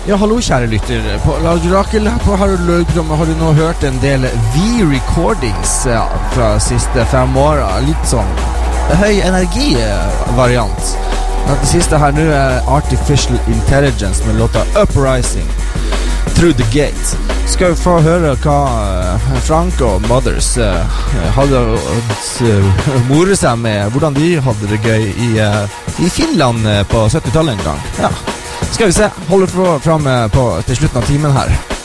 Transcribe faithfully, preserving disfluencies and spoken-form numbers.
Ja, hallo kjære lytter. På Radio Rakel på Harald-programmet har du nå hørt en del V-recordings ja, fra siste fem år. Litt sånn høy energi-variant. Det siste her nå er Artificial Intelligence med låta Uprising Through the Gate. Skal vi få høre hva Frank og Mothers hadde å more seg med, hvordan de hadde det gøy i, i Finland på syttitallet en gang. Ja. Skal vi se, holder frem på til slutten av timen her.